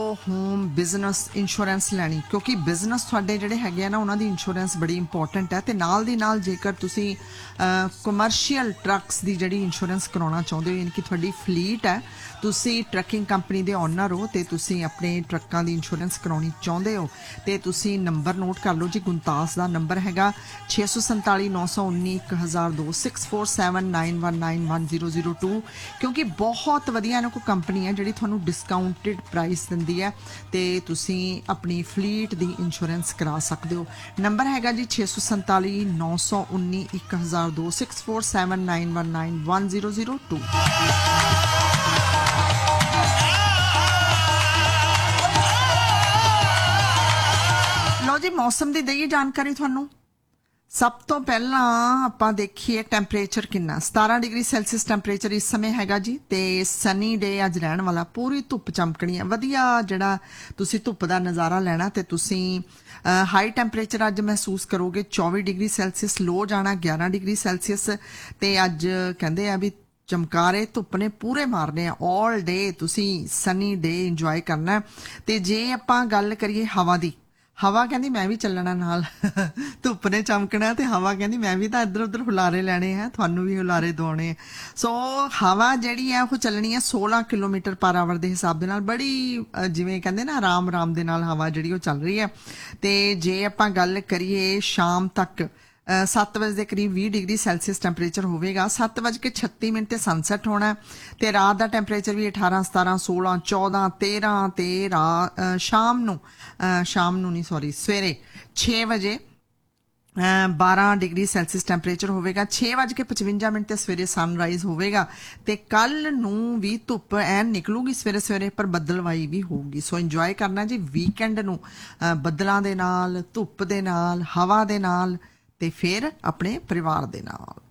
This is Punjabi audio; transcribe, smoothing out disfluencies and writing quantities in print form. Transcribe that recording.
ਹੋਮ ਬਿਜ਼ਨਸ ਇੰਸ਼ੋਰੈਂਸ ਲੈਣੀ, ਕਿਉਂਕਿ ਬਿਜ਼ਨਸ ਤੁਹਾਡੇ ਜਿਹੜੇ ਹੈਗੇ ਆ ਨਾ ਉਹਨਾਂ ਦੀ ਇੰਸ਼ੋਰੈਂਸ ਬੜੀ ਇੰਪੋਰਟੈਂਟ ਹੈ। ਤੇ ਨਾਲ ਦੀ ਨਾਲ ਜੇਕਰ ਤੁਸੀਂ ਕਮਰਸ਼ੀਅਲ ਟਰੱਕਸ ਦੀ ਜਿਹੜੀ ਇੰਸ਼ੋਰੈਂਸ ਕਰਾਉਣਾ ਚਾਹੁੰਦੇ ਹੋ, ਯਾਨੀ ਕਿ ਤੁਹਾਡੀ ਫਲੀਟ ਹੈ, ਤੁਸੀਂ ਟਰੱਕਿੰਗ ਕੰਪਨੀ ਦੇ ਓਨਰ ਹੋ ਤੇ ਤੁਸੀਂ ਆਪਣੇ ਟਰੱਕਾਂ ਦੀ ਇੰਸ਼ੋਰੈਂਸ ਕਰਾਉਣੀ ਚਾਹੁੰਦੇ ਹੋ, ਤੇ ਤੁਸੀਂ ਨੰਬਰ ਨੋਟ ਕਰ ਲਓ ਜੀ। ਗੁਣਤਾਸ ਦਾ ਨੰਬਰ ਹੈਗਾ 647 919 1002 6479191002, ਕਿਉਂਕਿ ਬਹੁਤ ਵਧੀਆ ਇਹਨਾਂ ਕੋਲ ਕੰਪਨੀ ਹੈ ਜਿਹੜੀ ਤੁਹਾਨੂੰ ਡਿਸਕਾਊਂਟਡ ਪ੍ਰਾਈਸ ਦਿੰਦੀ ਹੈ ਤੇ ਤੁਸੀਂ ਆਪਣੀ ਫਲੀਟ ਦੀ ਇੰਸ਼ੋਰੈਂਸ ਕਰਾ ਸਕਦੇ ਹੋ। ਨੰਬਰ ਹੈਗਾ ਜੀ 647 919 1002 6479191002। ਲਓ ਜੀ, ਮੌਸਮ ਦੀ ਦਈਏ ਜਾਣਕਾਰੀ ਤੁਹਾਨੂੰ। ਸਭ ਤੋਂ ਪਹਿਲਾਂ ਆਪਾਂ ਦੇਖੀਏ ਟੈਂਪਰੇਚਰ ਕਿੰਨਾ। 17 ਡਿਗਰੀ ਸੈਲਸੀਅਸ ਟੈਂਪਰੇਚਰ ਇਸ ਸਮੇਂ ਹੈਗਾ ਜੀ, ਤੇ ਸਨੀ ਡੇ ਅੱਜ ਰਹਿਣ ਵਾਲਾ। ਪੂਰੀ ਧੁੱਪ ਚਮਕਣੀ ਹੈ, ਵਧੀਆ ਜਿਹੜਾ ਤੁਸੀਂ ਧੁੱਪ ਦਾ ਨਜ਼ਾਰਾ ਲੈਣਾ। ਤੇ ਤੁਸੀਂ ਹਾਈ ਟੈਂਪਰੇਚਰ ਅੱਜ ਮਹਿਸੂਸ ਕਰੋਗੇ 24 ਡਿਗਰੀ ਸੈਲਸੀਅਸ, ਲੋ ਜਾਣਾ 11 ਡਿਗਰੀ ਸੈਲਸੀਅਸ। ਤੇ ਅੱਜ ਕਹਿੰਦੇ ਆ ਵੀ ਚਮਕਾਰੇ ਧੁੱਪ ਨੇ ਪੂਰੇ ਮਾਰਨੇ ਆ। ਆਲ ਡੇ ਤੁਸੀਂ ਸਨੀ ਡੇ ਇੰਜੋਏ ਕਰਨਾ। ਤੇ ਜੇ ਆਪਾਂ ਗੱਲ ਕਰੀਏ ਹਵਾ ਦੀ, ਹਵਾ ਕਹਿੰਦੀ ਮੈਂ ਵੀ ਚੱਲਣਾ ਨਾਲ। ਧੁੱਪ ਨੇ ਚਮਕਣਾ ਤੇ ਹਵਾ ਕਹਿੰਦੀ ਮੈਂ ਵੀ ਤਾਂ ਇੱਧਰ ਉੱਧਰ ਹੁਲਾਰੇ ਲੈਣੇ ਹੈ, ਤੁਹਾਨੂੰ ਵੀ ਹੁਲਾਰੇ ਦਵਾਉਣੇ। ਸੋ ਹਵਾ ਜਿਹੜੀ ਹੈ ਉਹ ਚੱਲਣੀ ਹੈ 16 ਕਿਲੋਮੀਟਰ ਪਰ ਆਵਰ ਦੇ ਹਿਸਾਬ ਦੇ ਨਾਲ। ਬੜੀ ਜਿਵੇਂ ਕਹਿੰਦੇ ਨਾ ਆਰਾਮ ਆਰਾਮ ਦੇ ਨਾਲ ਹਵਾ ਜਿਹੜੀ ਉਹ ਚੱਲ ਰਹੀ ਹੈ। ਤੇ ਜੇ ਆਪਾਂ ਗੱਲ ਕਰੀਏ ਸ਼ਾਮ ਤੱਕ 7 ਵਜੇ ਦੇ ਕਰੀਬ 20 ਡਿਗਰੀ ਸੈਲਸੀਅਸ ਟੈਂਪਰੇਚਰ ਹੋਵੇਗਾ। 7:36 ਤੇ ਸਨਸੈਟ ਹੋਣਾ। ਤੇ ਰਾਤ ਦਾ ਟੈਂਪਰੇਚਰ ਵੀ 18 17 16 14 13 ਤੇ ਸ਼ਾਮ ਨੂੰ ਨਹੀਂ ਸੌਰੀ ਸਵੇਰੇ 6 ਵਜੇ 12 ਡਿਗਰੀ ਸੈਲਸੀਅਸ ਟੈਂਪਰੇਚਰ ਹੋਵੇਗਾ। 6:55 ਤੇ ਸਵੇਰੇ ਸਨਰਾਈਜ਼ ਹੋਵੇਗਾ। ਤੇ ਕੱਲ ਨੂੰ ਵੀ ਧੁੱਪ ਐਨ ਨਿਕਲੂਗੀ ਸਵੇਰੇ ਸਵੇਰੇ, ਪਰ ਬੱਦਲਵਾਈ ਵੀ ਹੋਊਗੀ। ਸੋ ਇੰਜੋਏ ਕਰਨਾ ਜੀ ਵੀਕਐਂਡ ਨੂੰ ਬੱਦਲਾਂ ਦੇ ਨਾਲ, ਧੁੱਪ ਦੇ ਨਾਲ, ਹਵਾ ਦੇ ਨਾਲ, ਤੇ ਫਿਰ ਆਪਣੇ ਪਰਿਵਾਰ ਦੇ ਨਾਲ।